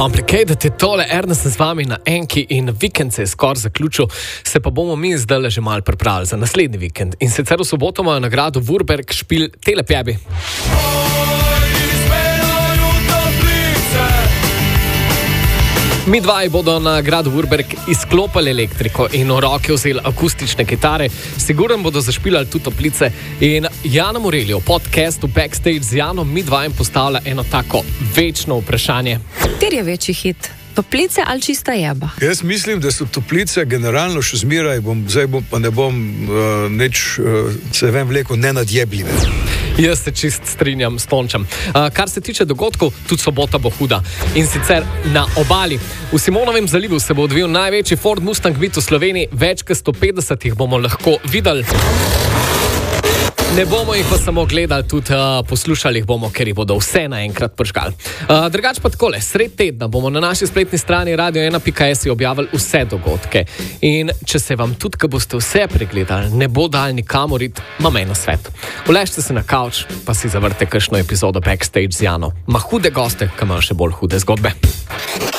Complicated je tole, Ernest z vami na Enki in vikend se je skoraj zaključil, se pa bomo mi zdaj že malo pripravili za naslednji vikend. In sicer v soboto imajo nagrado Vurberg špil Telepjebi. Midvaji bodo na gradu Vurberg izklopali elektriko in v roke vzeli akustične kitare, sigurno bodo zašpilali tudi toplice in Jana Morelli v podcastu Backstage z Janom Midvajem postavlja eno tako večno vprašanje. Kateri je večji hit? Toplice ali čista jeba? Jaz mislim, da so toplice generalno še zmeraj, se vem vleko, nenadjebljive. Jaz se čist strinjam s Tončem. Kar se tiče dogodkov, tudi sobota bo huda. In sicer na obali. V Simonovem zalivu se bo odvil največji Ford Mustang meet v Sloveniji, več kot 150 jih bomo lahko videli. Ne bomo jih pa samo gledali, tudi poslušali jih bomo, ker jih bodo vse naenkrat pržgali. Drugač pa takole, sred tedna bomo na naši spletni strani radio1.si objavili vse dogodke. In če se vam tudi, ko boste vse pregledali, ne bo dal nikamor iti, imam eno svet. Uležite se na kavč, pa si zavrte kakšno epizodo Backstage z Jano. Ma hude goste, ki imajo še bolj hude zgodbe.